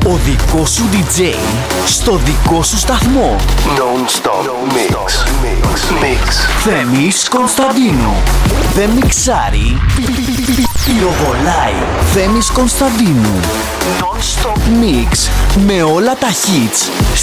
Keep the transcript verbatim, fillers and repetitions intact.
Ο δικός σου ντι τζέι στο δικό σου σταθμό. Non-stop mix. Mix. Θέμης Κωνσταντίνου. Δεν μιξάρει, πυροβολάει. Θέμης Κωνσταντίνου. Non-stop mix με όλα τα hits